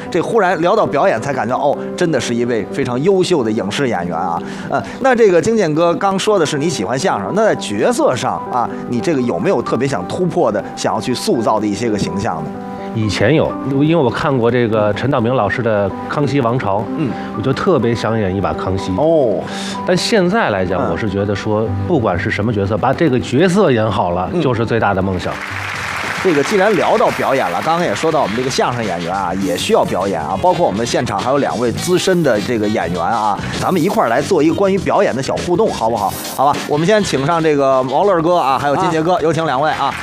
这忽然聊到表演，才感觉哦，真的是一位非常优秀的影视演员啊。那这个京健哥刚说的是你喜欢相声，那在角色上啊，你这个有没有特别想突破的，想要去塑造的一些个形象呢？ 以前有，因为我看过这个陈道明老师的《康熙王朝》，我就特别想演一把康熙。 哦， 但现在来讲，我是觉得说，不管是什么角色，把这个角色演好了，就是最大的梦想。 这个既然聊到表演了，刚刚也说到我们这个相声演员啊，也需要表演啊，包括我们现场还有2位资深的这个演员啊，咱们一块儿来做一个关于表演的小互动，好不好？好吧，我们先请上这个毛乐哥啊，还有金杰哥，有请2位啊。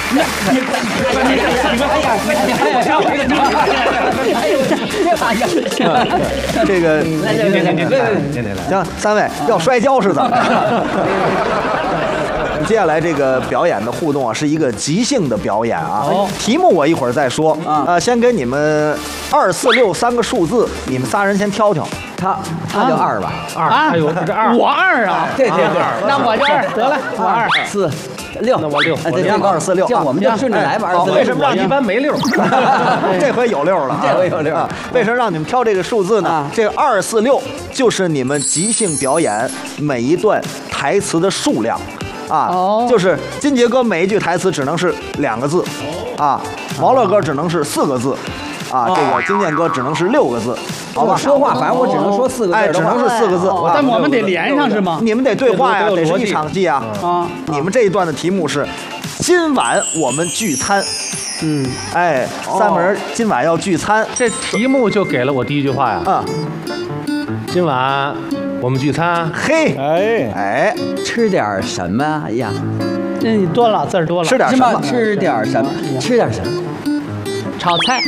这个，行，3位要摔跤是怎么着？接下来这个表演的互动啊，是一个即兴的表演啊。题目我一会儿再说。先给你们2、4、63个数字，你们3人先挑挑。 他就2吧 ，2，哎呦，这2， 我2啊， 对， 那我就2，得了，我2、 4、6， 那我6， 这2、4、6， 这我们就顺着来吧。2、4、6， 为什么让一般没6？ 这回有6了， 这回有6 啊？为什么让你们挑这个数字呢？这个2、4、6就是你们即兴表演每一段台词的数量。就是金杰哥每一句台词只能是2个字，毛乐哥只能是4个字，这个金健哥只能是6个字，好吧？ 说话反正我只能说4个字， 只能是4个字。 但我们得连上是吗？ 你们得对话呀，得是一场戏啊。你们这一段的题目是：今晚我们聚餐。3个人今晚要聚餐， 这题目就给了我第一句话呀。今晚我们聚餐， 嘿，哎， 吃点什么呀？ 这你多了，字儿多了。 吃点什么？ 吃点什么？吃点什么？ 炒菜。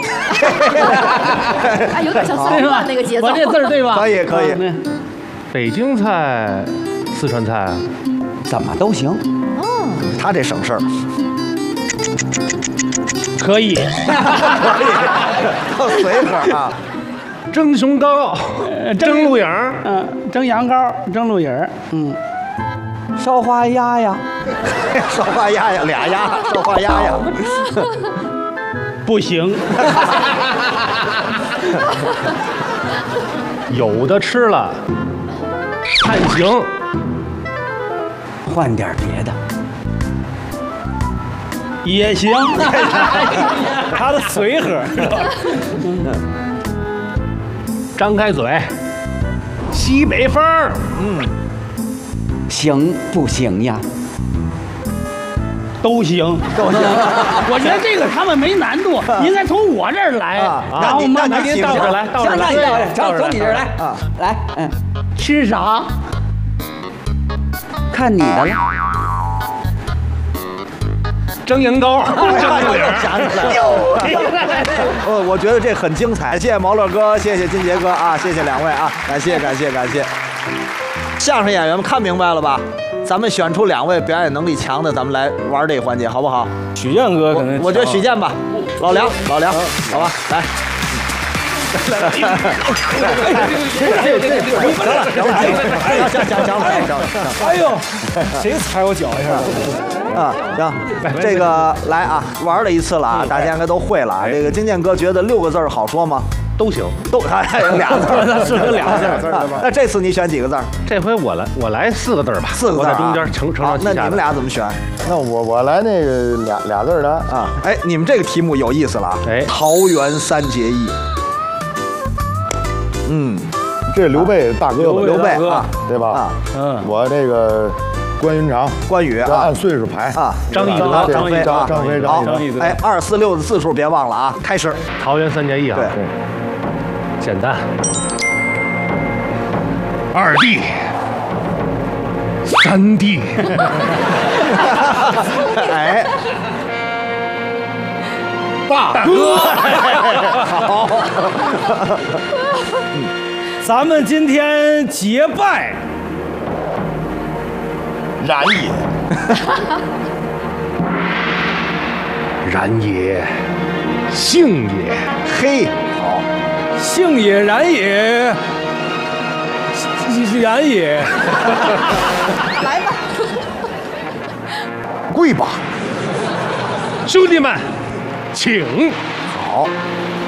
哎，有点像四川那个节奏。 我这字儿对吧？ 可以。 北京菜、四川菜， 怎么都行。 他这省事儿。 可以。 随和啊。 蒸熊羔，蒸鹿影， 蒸羊羔，蒸鹿影， 烧花鸭呀， 烧花鸭呀，2鸭，烧花鸭呀， 不行。 有的吃了，判刑。 换点别的。 也行。他的随和。 张开嘴，西北风。 行不行呀？ 都行。我觉得这个他们没难度，应该从我这儿来，然后慢慢您到这儿来，到这儿来，从你这儿来来， 吃啥？ 看你的了。 蒸羊羔， 想起来了。我觉得这很精彩，谢谢毛乐哥，谢谢金杰哥啊，谢谢2位啊，感谢。相声演员们看明白了吧？咱们选出2位表演能力强的，咱们来玩这个环节，好不好？ 许健哥可能， 我觉得许健吧，老梁，好吧，来。行了， 哎呦，谁踩我脚一下？ 行，这个来啊，玩了一次了啊，大家应该都会了啊。这个金健哥觉得6个字好说吗？ 都行， 都还有2字， 那是2字。 那这次你选几个字？ 这回我来4个字吧 ，4个字， 我在中间承上启下。 那你们俩怎么选？ 那我来那个俩字的啊。 哎，你们这个题目有意思了啊！桃园3结义。 这是刘备大哥吧？ 刘备啊， 对吧？我这个关云长， 关羽啊， 按岁数排啊。 张翼德， 张飞， 好， 哎，2、4、6的字数别忘了啊！开始。 桃园3结义啊， 对， 简单。2弟，3弟， 哎， 大哥， 好。 咱们今天结拜， 然也， 然也，幸也， 嘿，好， 幸也，然也，然也， 来吧， 跪吧， 兄弟们，请。 好，